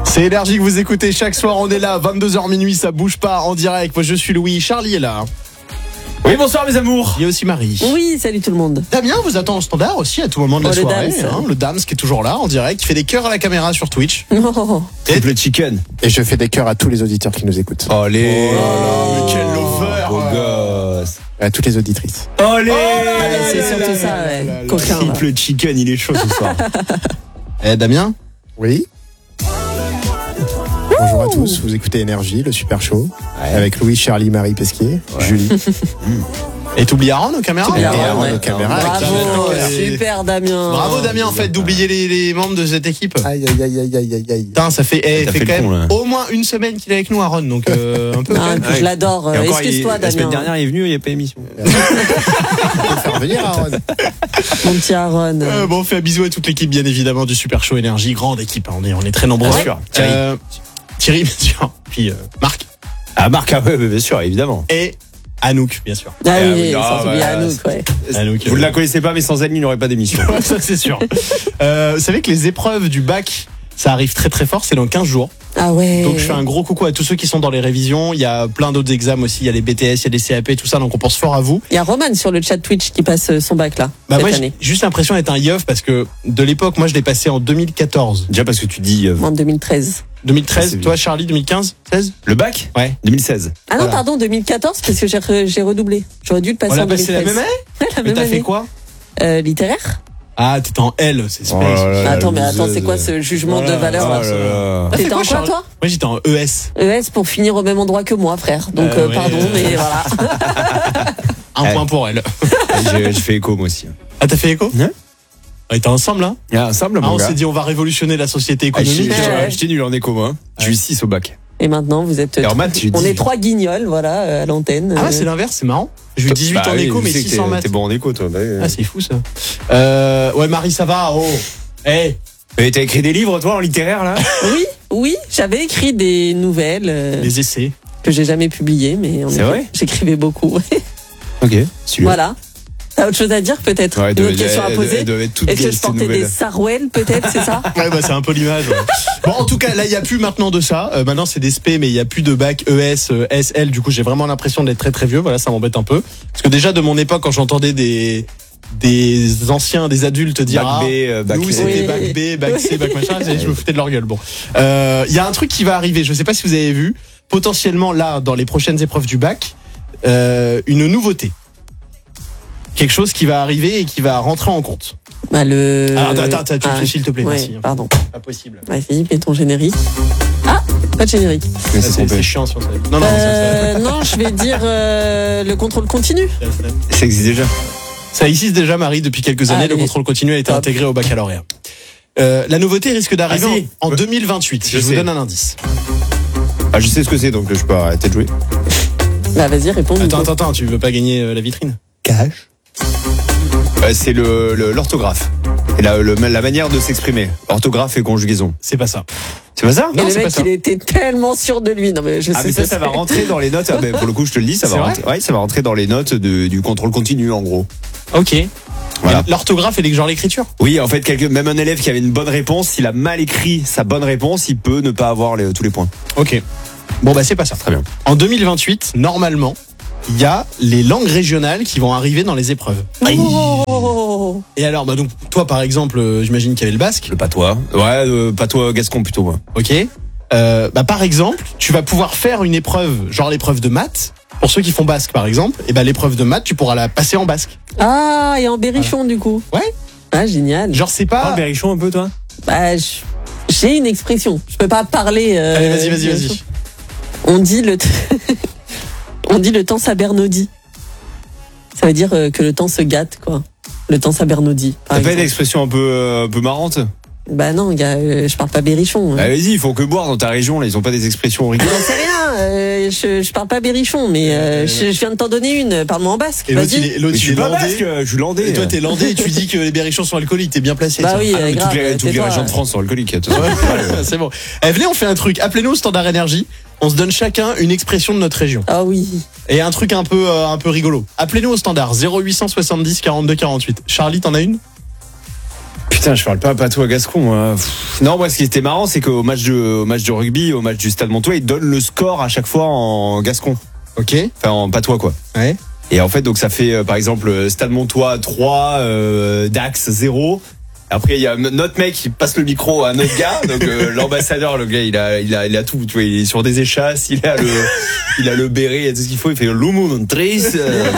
C'est Énergie que vous écoutez chaque soir, on est là, 22h minuit, ça bouge pas en direct. Moi je suis Louis, Charlie est là. Oui, bonsoir mes amours. Il y a aussi Marie. Oui, salut tout le monde. Damien vous attend au standard aussi à tout moment de la soirée. Le Dams qui est toujours là en direct, qui fait des cœurs à la caméra sur Twitch. Oh. Triple chicken. Et je fais des cœurs à tous les auditeurs qui nous écoutent. Allez. Mais quel lover. Beau gosse. À toutes les auditrices. Allez. C'est surtout ça, ouais. Coquin. là. Triple chicken, il est chaud ce soir. Damien. Oui. Bonjour à tous, vous écoutez Énergie, le super show, avec Louis, Charlie, Marie Pesquier, Julie. Et t'oublies Aaron aux caméras. Et Aaron ouais. aux caméras. Bravo, Ouais. super Damien. Bravo Damien en fait d'oublier les membres de cette équipe. Aïe, aïe, aïe, aïe, aïe, aïe, aïe. Putain, ça fait, T'as fait fait quand le con, même là. au moins une semaine qu'il est avec nous Aaron, donc un peu. Ah, je l'adore. Et encore, Excuse-toi la semaine Damien. dernière, il est venu, il n'y a pas émission. On peut faire venir Aaron. Mon petit Aaron. Bon, on fait un bisou à toute l'équipe bien évidemment du Super Show Énergie, grande équipe, hein, on est très nombreux. Bien sûr. Thierry bien sûr, puis Marc Ah, Marc, ah ouais, bien sûr, évidemment. et Anouk bien sûr. Ah oui, oui, sans oublier bah, Anouk, ouais. Anouk, Vous ne la connaissez pas, mais sans elle, il n'aurait pas d'émission. Ouais, ça c'est sûr. Vous savez que les épreuves du bac, ça arrive très très fort, c'est dans 15 jours. Ah ouais. Donc je fais un gros coucou à tous ceux qui sont dans les révisions. Il y a plein d'autres examens aussi, il y a les BTS, il y a des CAP, tout ça, donc on pense fort à vous. Il y a Roman sur le chat Twitch qui passe son bac là, cette Moi année. j'ai juste l'impression d'être un yeuf parce que de l'époque, moi je l'ai passé en 2014. Déjà parce que tu dis En 2013. 2013, C'est toi Charlie, 2015, 16 le bac Ouais. 2016. Ah non, Voilà. pardon, 2014 parce que j'ai redoublé. J'aurais dû le passer On l'a en passé 2013. la même année. La Mais même t'as fait année. quoi Littéraire. Ah, t'étais en L, c'est space. Oh là là. Attends, mais attends, vous c'est quoi êtes- ce jugement Voilà. de valeur Oh là là là. T'as fait T'étais en quoi Charlie toi Moi j'étais en ES. ES pour finir au même endroit que moi, frère. Donc Ouais. pardon, mais voilà. Un point pour elle. J'ai fait écho moi aussi. Ah, t'as fait écho Ouais. On était ensemble là. Ah, ensemble, Ah, mon on gars. s'est dit on va révolutionner la société Ah, économique. Ouais. J'étais nul en écho, moi. J'ai eu 6 au bac. Et maintenant, vous êtes. Et en maths, j'ai on dit- est 3 guignols, voilà, à l'antenne. Ah, c'est l'inverse, c'est marrant. J'ai eu 18 en oui, écho, je mais sais que 6 en maths. T'es bon en écho, toi. Bah, Ah, c'est fou ça. Ouais, Marie, ça va. Oh. Hey. Et t'as écrit des livres, toi, en littéraire, là Oui, j'avais écrit des nouvelles Les essais. que j'ai jamais publiées, mais C'est vrai j'écrivais beaucoup. Ok. Voilà. T'as autre chose à dire peut-être Ouais, Une autre question à poser elles doivent être toutes Est-ce que belles, je ces portais des nouvelles. sarouels peut-être, c'est ça Ouais, bah c'est un peu l'image. Ouais. Bon, en tout cas, là, il y a plus maintenant de ça. Maintenant, c'est des SP, mais il y a plus de bac ES, SL. Du coup, j'ai vraiment l'impression d'être très très vieux. Voilà, ça m'embête un peu. Parce que déjà de mon époque, quand j'entendais des anciens, des adultes dire Bac B, bac nous C. c'était Oui. bac B, bac C, bac machin, je me foutais de leur gueule. Bon, il y a un truc qui va arriver. Je sais pas si vous avez vu. Potentiellement là, dans les prochaines épreuves du bac, une nouveauté. Quelque chose qui va arriver et qui va rentrer en compte. Bah le. Alors, attends, tu fais, s'il te plaît, ouais, merci. pardon. Pas possible. Vas-y, mets ton générique. Ah, pas de générique. Mais C'est c'est chiant si on savait. Non, non, Non, je vais dire le contrôle continu. Ça existe déjà. ça existe déjà, Marie, depuis quelques années. Ah, Le oui. contrôle continu a été Top. intégré au baccalauréat. La nouveauté risque d'arriver Ah, si. en 2028. Je Je vous sais. donne un indice. Ah, je sais ce que c'est, donc je peux arrêter de jouer. Bah vas-y, réponds. Attends, tu veux pas gagner la vitrine? Cash. C'est l'orthographe. Et la manière de s'exprimer. Orthographe et conjugaison. C'est pas ça. C'est pas ça Mais Non, le c'est pas mec, ça. il était tellement sûr de lui. Non mais je Ah, sais mais que ça va rentrer dans les notes. Ah, ben, pour le coup, je te le dis, ça C'est va vrai rentrer. Ouais, ça va rentrer dans les notes du contrôle continu, en gros. Ok. Voilà. Mais l'orthographe et genre l'écriture. Oui, en fait, même un élève qui avait une bonne réponse, s'il a mal écrit sa bonne réponse, il peut ne pas avoir tous les points. Ok. Bon, bah c'est pas ça. Très bien. En 2028, normalement, il y a les langues régionales qui vont arriver dans les épreuves. Oh. Et alors, bah donc, toi, par exemple, j'imagine qu'il y avait le basque. Le patois. Ouais, patois gascon plutôt, ouais. Ok. Bah par exemple, tu vas pouvoir faire une épreuve, genre l'épreuve de maths. Pour ceux qui font basque, par exemple, et bah l'épreuve de maths, tu pourras la passer en basque. Ah, et en berrichon du coup. Ouais. Ah, génial. Genre c'est pas. Berrichon un peu, toi. Bah, j'ai une expression. Je peux pas parler. Allez, vas-y. On dit on dit le temps s'abernaudit. Ça veut dire que le temps se gâte, quoi. Le temps s'abernaudit. par T'as pas une exemple. expression un peu marrante? Bah non, gars, je parle pas berrichon. Ah, vas-y, il faut que boire dans ta région, là, ils ont pas des expressions J'en rigolotes. sais rien, je parle pas berrichon, mais je viens de t'en donner une. Parle-moi en basque. Et l'autre, Vas-y. l'autre, Mais je il suis est pas landais. basque, je suis landais. Et toi, t'es landais et tu dis que les berrichons sont alcooliques. T'es bien placé. Bah tiens. oui, Ah, mais grave. toutes les tais-toi. régions de France sont alcooliques. Attention. C'est bon. Eh, venez, on fait un truc. Appelez-nous au standard énergie. On se donne chacun une expression de notre région. Ah oui. Et un truc un peu rigolo. Appelez-nous au standard 0870 42 48. Charlie, t'en as une? Putain, je parle pas patois gascon, moi. Non, moi, ce qui était marrant, c'est qu'au match de rugby, au match du Stade Montois, ils donnent le score à chaque fois en gascon. Ok. Enfin, en patois, quoi. Ouais. Et en fait, donc, ça fait, par exemple, Stade Montois 3, Dax 0. Après, il y a notre mec qui passe le micro à notre gars, donc l'ambassadeur, le gars, il a tout, tu vois, il est sur des échasses, il a le béret, il a tout ce qu'il faut, il fait l'humour triste,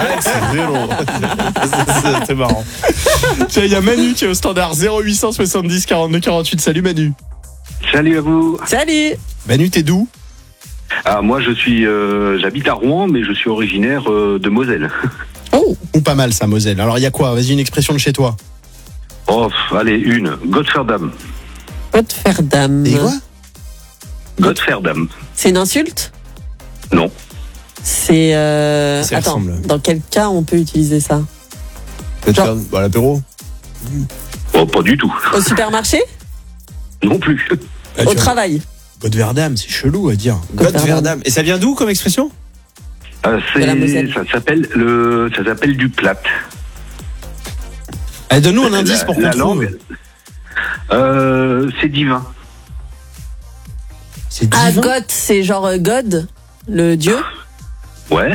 c'est marrant. Tiens, il y a Manu qui est au standard 0870 42 48. Salut Manu. Salut à vous. Salut. Manu, t'es d'où? Ah, moi, j'habite à Rouen, mais je suis originaire de Moselle. Oh. Ou pas mal ça, Moselle. Alors il y a quoi? Vas-y, une expression de chez toi. Oh, allez, une. Godferdam. Godferdam. Et quoi? Godferdam. C'est une insulte? Non. C'est Ça attends, ressemble. dans quel cas on peut utiliser ça? Peut-être Genre- faire l'apéro. Oh, pas du tout. Au supermarché? Non plus. Au travail? Godverdam, c'est chelou à dire. Godverdam. Et ça vient d'où comme expression? De la Moselle. Ça s'appelle du plat. Allez, donne-nous un indice pour qu'on La trouve. langue. C'est divin. C'est Ah, divin. God, c'est genre God, le dieu? Ouais.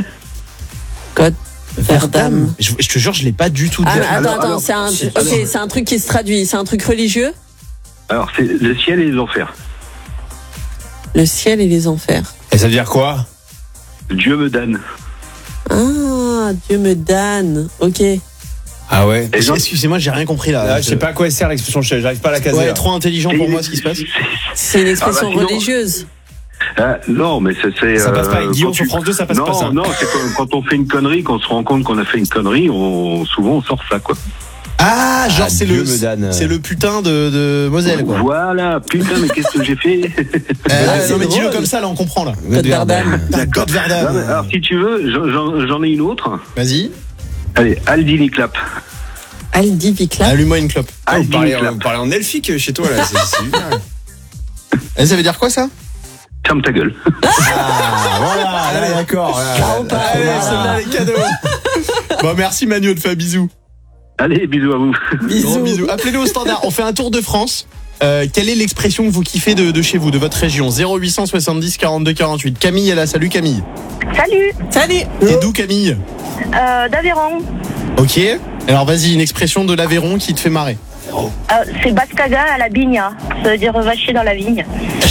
Godferdam. Je te jure, je l'ai pas du tout dit. Ah, mais attends, alors, c'est un truc qui se traduit. C'est un truc religieux? Alors, c'est le ciel et les enfers. Le ciel et les enfers. Et ça veut dire quoi? Dieu me donne. Ah, Dieu me damne. Ok. Ah ouais. Et genre- Excusez-moi, j'ai rien compris là. Là, je sais pas à quoi elle sert l'expression, j'arrive pas à la caser. Ouais, là. trop intelligent pour moi ce qui se passe. C'est une expression sinon- religieuse. Non, mais c'est. Ça passe pas avec Guillaume quand sur France 2, ça passe non, pas ça. Non, c'est quand on fait une connerie, qu'on se rend compte qu'on a fait une connerie, souvent on sort ça, quoi. Ah, genre Ah, c'est Dieu le me damne. c'est le putain de Moselle quoi. Voilà, putain, mais qu'est-ce que j'ai fait? Non mais dis-le drôle. comme ça là on comprend là. Godverdam. Putain, Non, mais Godverdam. alors, si tu veux, j'en ai une autre. Vas-y, Allez, Aldini Clap. Aldi Vicla. allume-moi une clope. Ah, vous Aldini Clap. parlez en elfique chez toi là, c'est bien. Et ça veut dire quoi ça? Ferme ta gueule. Ah voilà, là, d'accord. Allez, c'est là les cadeaux. Bon merci Manu, on te fait un bisou. Allez, bisous à vous. Gros Bisous. bisous. Appelez-le au standard. On fait un tour de France. Quelle est l'expression que vous kiffez de chez vous, de votre région? 0870 42 48. Camille est là. Salut Camille. Salut, Salut. T'es d'où Camille? d'Aveyron. Ok. Alors vas-y, une expression de l'Aveyron qui te fait marrer. C'est Bascaga à la bigne. Ça veut dire vacher dans la vigne.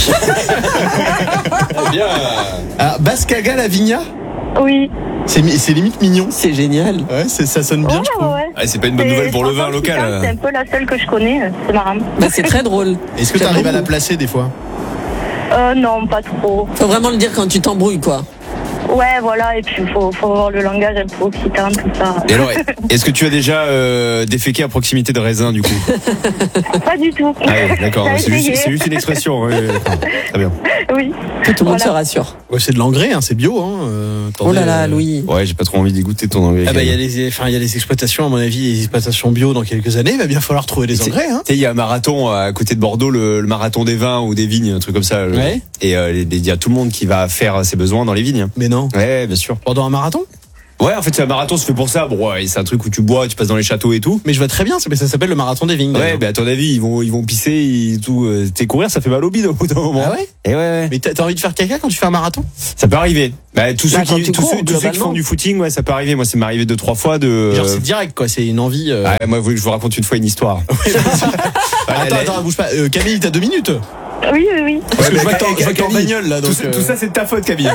Bien. Ah, Bascaga la Vigna? Oui. C'est limite mignon. C'est génial. Ouais, ça sonne bien, je trouve. ouais. Ah, c'est pas une bonne nouvelle pour le vin local. C'est un peu la seule que je connais. C'est marrant. Bah, c'est très drôle. Est-ce que J'aime t'arrives à la beaucoup. placer des fois? Non, pas trop. Faut vraiment le dire quand tu t'embrouilles, quoi. Ouais, voilà. Et puis, faut avoir le langage un peu occitan, tout ça. Et alors, est-ce que tu as déjà déféqué à proximité de raisin du coup? Pas du tout. Ah ouais, d'accord, T'as c'est juste, essayé. c'est juste une expression. Ouais, d'accord. Très bien. Oui. Que tout le monde Voilà. se rassure. Ouais, c'est de l'engrais, hein, c'est bio. Hein. Oh là Attendez, là, Louis. Ouais, j'ai pas trop envie d'y goûter ton engrais. Ah bah il y a les exploitations, à mon avis, les exploitations bio dans quelques années. Il va bien falloir trouver des engrais. Hein. Tu sais, il y a un marathon à côté de Bordeaux, le marathon des vins ou des vignes, un truc comme ça. Ouais. Et il y a tout le monde qui va faire ses besoins dans les vignes. Mais non. Ouais, bien sûr. Pendant un marathon? Ouais, en fait, un marathon se fait pour ça. Bon, ouais, c'est un truc où tu bois, tu passes dans les châteaux et tout. Mais je vois très bien, mais ça s'appelle le marathon des vignes. Ouais, d'ailleurs. mais à ton avis, ils vont pisser, tout. T'es courir, ça fait mal au bide au bout d'un moment. Ah ouais? Et ouais. Mais t'as envie de faire caca quand tu fais un marathon? Ça peut arriver. Bah, tous ceux quand tu cours, tous ceux qui globalement. font du footing, ouais, ça peut arriver. Moi, ça m'est arrivé 2-3 fois de. Genre c'est direct quoi, c'est une envie. Ah, moi, je vous raconte une fois une histoire. Attends, bouge pas. Camille, t'as 2 minutes. Oui, oui, oui. Parce que Ouais, je vois bah, que t'es en Camille, bagnole là. Tout, Donc, tout ça, c'est de ta faute, Camille.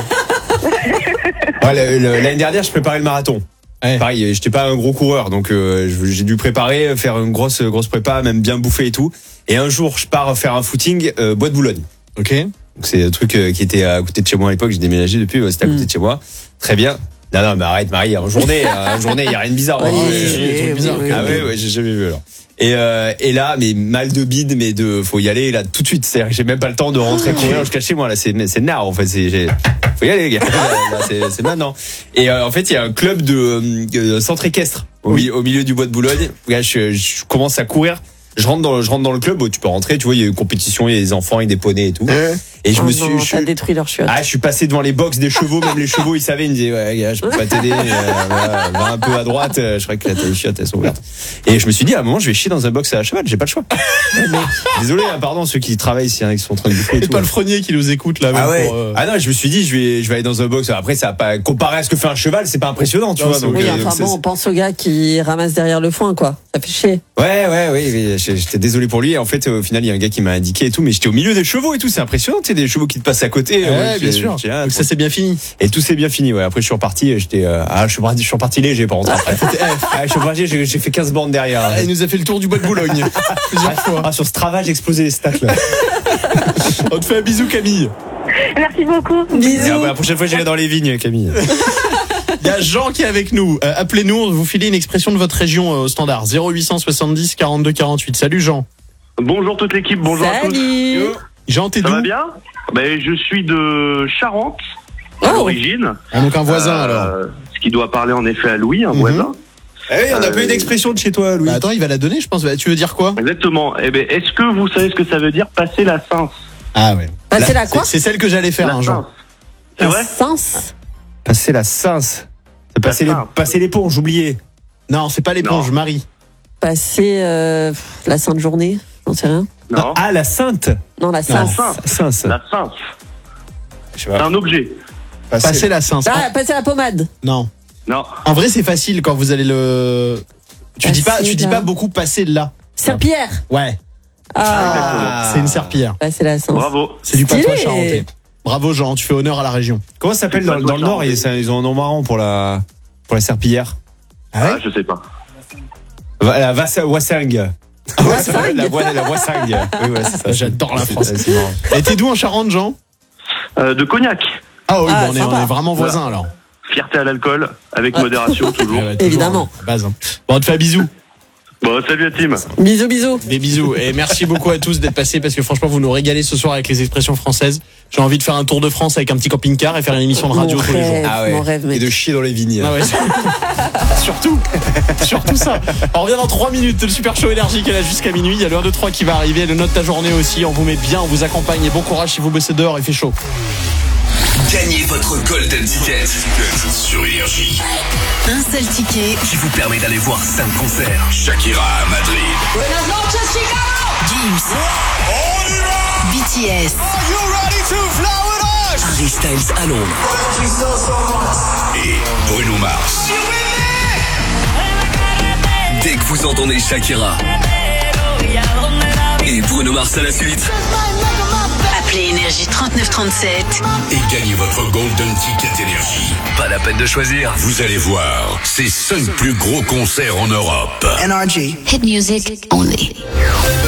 Ouais, l'année dernière, je préparais le marathon. Ouais. Pareil, j'étais pas un gros coureur, donc j'ai dû préparer, faire une grosse prépa, même bien bouffer et tout. Et un jour, je pars faire un footing, Bois de Boulogne. Ok. Donc c'est un truc qui était à côté de chez moi à l'époque. J'ai déménagé depuis, c'était à côté de chez moi. Très bien. Non, mais arrête, Marie. En journée, il y a rien de bizarre. Oui, hein. oui, bizarre, oui, Ah oui. ouais, j'ai jamais vu alors. Et là, mais mal de bide, mais faut y aller là tout de suite. C'est-à-dire que j'ai même pas le temps de rentrer courir jusqu'à chez moi là. C'est nard en fait. Faut y aller les gars. Là, c'est maintenant. Et en fait, il y a un club de centre équestre au milieu du Bois de Boulogne. Là, je commence à courir. Je rentre dans le club. Tu peux rentrer. Tu vois, il y a une compétition, il y a des enfants, il y a des poneys et tout. Et je Oh me non, suis, t'as détruit leur chiotte. je suis passé devant les box des chevaux, même les chevaux, ils savaient, ils me disaient, ouais, gars, je peux pas t'aider, va un peu à droite, je crois que là, tes chiottes, elles sont ouvertes. Et je me suis dit, à un moment, je vais chier dans un box à cheval, j'ai pas le choix. Désolé, pardon, ceux qui travaillent, s'il y en a qui sont en train de bouffer et C'est tout. pas le Frenier qui nous écoute là. Ah même ouais. pour, Non, je me suis dit, je vais aller dans un box. Après, ça va pas, comparé à ce que fait un cheval, c'est pas impressionnant, tu Non, vois. c'est Donc, Oui, donc enfin c'est- bon, on pense au gars qui ramasse derrière le foin, quoi. Ça fait chier. oui, j'étais désolé pour lui. En fait, au final, il y a un gars qui m'a indiqué et tout, mais j'étais au milieu des chevaux et tout, c'est impressionnant, tu sais, des chevaux qui te passent à côté. Ouais, bien sûr. Donc ça s'est bien fini. Et tout s'est bien fini, ouais. Après, je suis reparti, je suis reparti léger par contre. Après. Je suis reparti, j'ai fait 15 bornes derrière. Ah, il nous a fait le tour du bois de Boulogne plusieurs fois. Ah, sur Strava, j'ai explosé les stats, là. On te fait un bisou, Camille. Merci beaucoup. Bisous. La prochaine fois, j'irai dans les vignes, Camille. Il y a Jean qui est avec nous. Appelez-nous, on vous filer une expression de votre région au standard. 0870 42 48. Salut Jean. Bonjour toute l'équipe, bonjour à tous. Salut. Jean, t'es Ça d'où? va bien? Je suis de Charente, à Oh. l'origine. Ah, donc un voisin alors. Ce qui doit parler en effet à Louis, un Mhm. voisin. Eh oui, on a pas eu d'expression de chez toi, Louis. Bah, attends, il va la donner, je pense. Bah, tu veux dire quoi? Exactement. Est-ce que vous savez ce que ça veut dire passer la Cince? Ah ouais. Bah, c'est la quoi? C'est celle que j'allais faire, La hein, Jean. Cince. C'est vrai? Sens. Passer la Cince. C'est passer l'éponge, oublié. Non, c'est pas l'éponge, Non. Marie. Passer la sainte journée. J'en sais rien. Non. Ah, la Sainte. Non, la La Sainte. Cince. Cince. La Cince. Je sais C'est pas. un objet. Passer la Cince. Ah, passer la pommade. Non. Non. En vrai, c'est facile quand vous allez le. Tu dis Passer pas là. beaucoup passer là. Serpillière. Ouais. Ah. C'est une serpillière. Passer la Sainte. Bravo. C'est du Stylé. patois charentais. Bravo Jean, tu fais honneur à la région. Comment ça s'appelle dans le Nord? Ils ont un nom marrant pour la serpillière. Ah, je sais pas. La Wassing. Wassing. La Wassing. Oui, ouais, c'est ça. J'adore la France. C'est marrant. Et t'es d'où en Charente, Jean? De Cognac. Ah oui, Ah, on sympa. est vraiment voisins alors. Fierté à l'alcool, avec modération toujours. Ouais, toujours, Évidemment. à la base, hein. Bon, on te fait un bisou. Bon, salut à team. Bisous, bisous. Des bisous. Et merci beaucoup à tous d'être passés parce que franchement, vous nous régalez ce soir avec les expressions françaises. J'ai envie de faire un tour de France avec un petit camping-car et faire une émission de radio Mon tous les jours. rêve. Ah ouais. Mon rêve, mec. Et de chier dans les vignes. Ah ouais, surtout ça. On revient dans 3 minutes. Le Super Show énergique est là jusqu'à minuit. Il y a le 1, 2, 3 qui va arriver. Le note ta journée aussi. On vous met bien, on vous accompagne et bon courage si vous bossez dehors, il fait chaud. Gagnez votre Golden Ticket sur Énergie Un seul ticket. qui vous permet d'aller voir 5 concerts. Shakira à Madrid. Gims. BTS. Harry Styles à Londres. Et Bruno Mars. Dès que vous entendez Shakira et Bruno Mars à la suite, Appelez Énergie 3937. et gagnez votre Golden Ticket Énergie. Pas la peine de choisir, vous allez voir, c'est 5 plus gros concerts en Europe. Hit music only.